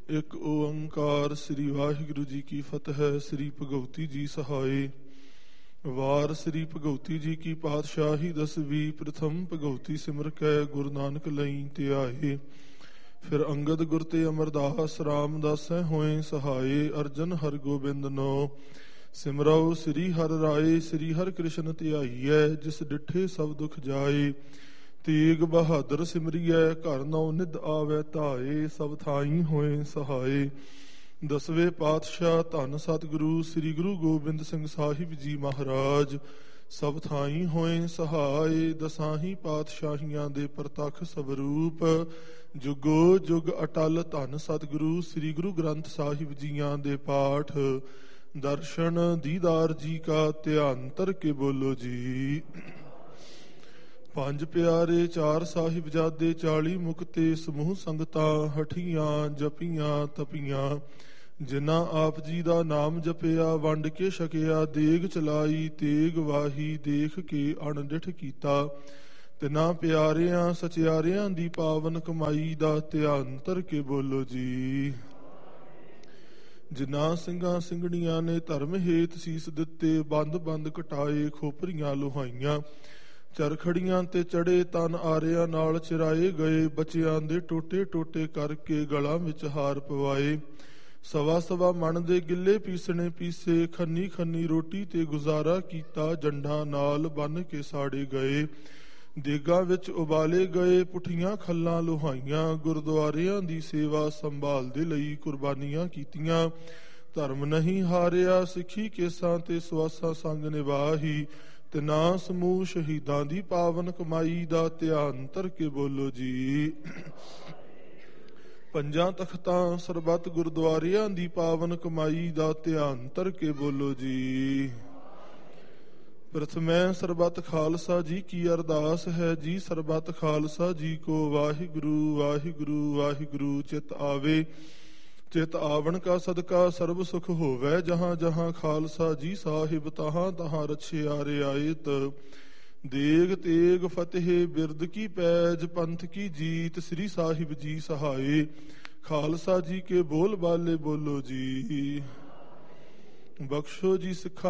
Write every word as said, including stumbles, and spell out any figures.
ਇੱਕ ਓੰਕਾਰ। ਸ੍ਰੀ ਵਾਹਿਗੁਰੂ ਜੀ ਕੀ ਫਤਿਹ। ਸ੍ਰੀ ਭਗਵਤੀ ਜੀ ਸਹਾਏ। ਵਾਰ ਸ੍ਰੀ ਭਗਵਤੀ ਜੀ ਕੀ ਪਾਤਸ਼ਾਹੀ ਦਸਵੀਂ। ਪ੍ਰਥਮ ਭਗਵਤੀ ਸਿਮਰ ਕੈ ਗੁਰੂ ਨਾਨਕ ਲਈ ਧਿਆਏ। ਫਿਰ ਅੰਗਦ ਗੁਰ ਤੇ ਅਮਰਦਾਸ ਰਾਮਦਾਸੈ ਹੋਏ ਸਹਾਏ। ਅਰਜਨ ਹਰਗੋਬਿੰਦ ਨੋ ਸਿਮਰਉ ਸ੍ਰੀ ਹਰਿ ਰਾਏ। ਸ੍ਰੀ ਹਰਿ ਕ੍ਰਿਸ਼ਨ ਧਿਆਈਐ ਜਿਸ ਡਿਠੇ ਸਭ ਦੁਖ ਜਾਏ। ਤੇਗ ਬਹਾਦਰ ਸਿਮਰਿਐ ਘਰ ਨਉ ਨਿਧ ਆਵੈ ਧਾਏ। ਸਭ ਥਾਈ ਹੋਏ ਸਹਾਏ। ਦਸਵੇਂ ਪਾਤਸ਼ਾਹ ਧੰਨ ਸਤਿਗੁਰੂ ਸ੍ਰੀ ਗੁਰੂ ਗੋਬਿੰਦ ਸਿੰਘ ਸਾਹਿਬ ਜੀ ਮਹਾਰਾਜ ਸਭ ਥਾਈ ਹੋਏ ਸਹਾਏ। ਦਸਾਹੀ ਪਾਤਸ਼ਾਹੀਆਂ ਦੇ ਪ੍ਰਤੱਖ ਸਵਰੂਪ ਜੁਗੋ ਜੁਗ ਅਟਲ ਧੰਨ ਸਤਿਗੁਰੂ ਸ੍ਰੀ ਗੁਰੂ ਗ੍ਰੰਥ ਸਾਹਿਬ ਜੀਆਂ ਦੇ ਪਾਠ ਦਰਸ਼ਨ ਦੀਦਾਰ ਜੀ ਕਾ ਧਿਆਨ ਧਰ ਕੇ ਬੋਲੋ ਜੀ। ਪੰਜ ਪਿਆਰੇ ਚਾਰ ਸਾਹਿਬਜ਼ਾਦੇ ਚਾਲੀ ਮੁਕਤੇ ਸਮੂਹ ਸੰਗਤਾਂ ਹਠੀਆਂ ਜਪੀਆਂ ਤਪੀਆਂ। ਜਿਨ੍ਹਾਂ ਆਪ ਜੀ ਦਾ ਨਾਮ ਜਪਿਆ ਵੰਡ ਕੇ ਛਕਿਆ। ਦੇਗ ਚਲਾਈ ਤੇਗ ਵਾਹੀ ਦੇਖ ਕੇ ਅਣਡਿਠ ਕੀਤਾ। ਤਿਨਾਂ ਪਿਆਰਿਆਂ ਸਚਿਆਰਿਆਂ ਦੀ ਪਾਵਨ ਕਮਾਈ ਦਾ ਧਿਆਨ ਧਰ ਕੇ ਬੋਲੋ ਜੀ। ਜਿਨ੍ਹਾਂ ਸਿੰਘਾਂ ਸਿੰਘਣੀਆਂ ਨੇ ਧਰਮ ਹੇਤ ਸੀਸ ਦਿੱਤੇ। ਬੰਦ ਬੰਦ ਕਟਾਏ ਖੋਪਰੀਆਂ ਲੋਹਾਈਆਂ। ਚਰਖੜੀਆਂ ਤੇ ਚੜੇ ਤਨ ਆਰਿਆਂ ਨਾਲ ਚਿਰਾਏ ਗਏ। ਬੱਚਿਆਂ ਦੇ ਟੋਟੇ ਟੋਟੇ ਕਰਕੇ ਗਲਾਂ ਵਿੱਚ ਹਾਰ ਪਵਾਏ। ਸਵਾ ਸਵਾ ਮਣ ਦੇ ਗਿੱਲੇ ਪੀਸਣੇ ਪੀਸੇ। ਖੰਨੀ ਖੰਨੀ ਰੋਟੀ ਤੇ ਗੁਜ਼ਾਰਾ ਕੀਤਾ। ਜੰਡਾਂ ਨਾਲ ਬੰਨ ਕੇ ਸਾੜੇ ਗਏ। ਦੇਗਾਂ ਵਿੱਚ ਉਬਾਲੇ ਗਏ ਪੁੱਠੀਆਂ ਖੱਲਾਂ ਲੋਹਾਈਆਂ। ਗੁਰਦੁਆਰਿਆਂ ਦੀ ਸੇਵਾ ਸੰਭਾਲ ਦੇ ਲਈ ਕੁਰਬਾਨੀਆਂ ਕੀਤੀਆਂ। ਧਰਮ ਨਹੀਂ ਹਾਰਿਆ ਸਿੱਖੀ ਕੇਸਾਂ ਤੇ ਸਵਾਸਾਂ ਸੰਗ ਨਿਵਾਹੀ। ਤਿਨਾਂ ਸਮੂਹ ਸ਼ਹੀਦਾਂ ਦੀ ਪਾਵਨ ਕਮਾਈ ਦਾ ਧਿਆਨ ਧਰ ਕੇ ਬੋਲੋ ਜੀ। ਪੰਜਾਂ ਤਖਤਾਂ ਸਰਬੱਤ ਗੁਰਦੁਆਰਿਆਂ ਦੀ ਪਾਵਨ ਕਮਾਈ ਦਾ ਧਿਆਨ ਧਰ ਕੇ ਬੋਲੋ ਜੀ। ਪ੍ਰਥਮੈ ਸਰਬੱਤ ਖਾਲਸਾ ਜੀ ਕੀ ਅਰਦਾਸ ਹੈ ਜੀ। ਸਰਬੱਤ ਖਾਲਸਾ ਜੀ ਕੋ ਵਾਹਿਗੁਰੂ ਵਾਹਿਗੁਰੂ ਵਾਹਿਗੁਰੂ ਚਿਤ ਆਵੇ। ਚਿਤ ਆਵਣ ਕਾ ਸਦਕਾ ਸਰਬ ਸੁਖ ਹੋਵੈ। ਜਹਾਂ ਜਹਾਂ ਖਾਲਸਾ ਜੀ ਸਾਹਿਬ ਤਹਾਂ ਤਹਾਂ ਰਛਿਆ ਰਿਆਇਤ। ਦੇਗ ਤੇਗ ਫਤਿਹ ਬਿਰਦ ਕੀ ਪੈਜ ਪੰਥ ਕੀ ਜੀਤ। ਸ੍ਰੀ ਸਾਹਿਬ ਜੀ ਸਹਾਏ। ਖਾਲਸਾ ਜੀ ਕੇ ਬੋਲ ਬਾਲੇ ਬੋਲੋ ਜੀ। ਬਖਸ਼ੋ ਜੀ ਸਿੱਖਾਂ